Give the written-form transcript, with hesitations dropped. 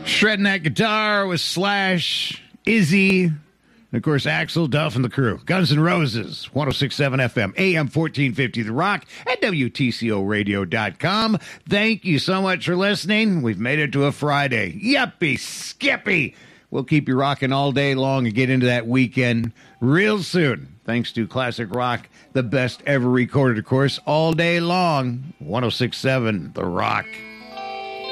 Shredding that guitar with Slash, Izzy, and of course Axl, Duff, and the crew. Guns N' Roses, 106.7 FM, AM 1450 The Rock, at WTCORadio.com. Thank you so much for listening. We've made it to a Friday. Yuppie, skippy. We'll keep you rocking all day long and get into that weekend real soon. Thanks to Classic Rock, the best ever recorded, of course, all day long. 106.7 The Rock.